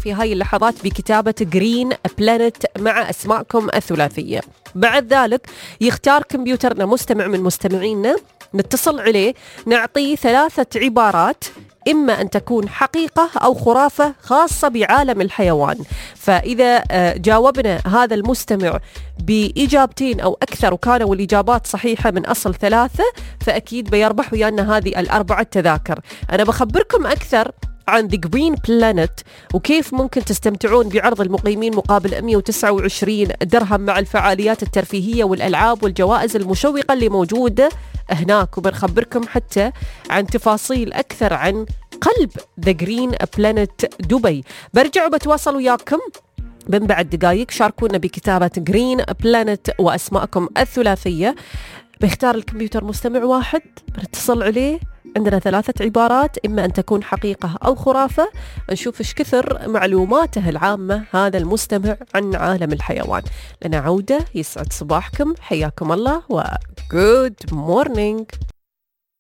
في هاي اللحظات بكتابة جرين بلانت مع أسماءكم الثلاثية. بعد ذلك يختار كمبيوترنا مستمع من مستمعينا، نتصل عليه، نعطيه 3 عبارات إما أن تكون حقيقة أو خرافة خاصة بعالم الحيوان. فإذا جاوبنا هذا المستمع بإجابتين أو أكثر وكانوا الإجابات صحيحة من أصل 3، فأكيد بيربح ويانا هذه ال4 تذاكر. أنا بخبركم أكثر عن The Green Planet وكيف ممكن تستمتعون بعرض المقيمين مقابل 129 درهم مع الفعاليات الترفيهية والألعاب والجوائز المشوقة اللي موجودة هناك. وبنخبركم حتى عن تفاصيل أكثر عن قلب The Green Planet دبي. برجع وبتواصل وياكم من بعد دقائق. شاركونا بكتابة Green Planet وأسماءكم الثلاثية. بيختار الكمبيوتر مستمع واحد، بنتصل عليه، عندنا 3 عبارات إما أن تكون حقيقة أو خرافة. نشوف إيش كثر معلوماته العامة هذا المستمع عن عالم الحيوان. لنا عودة، يسعد صباحكم، حياكم الله و good morning.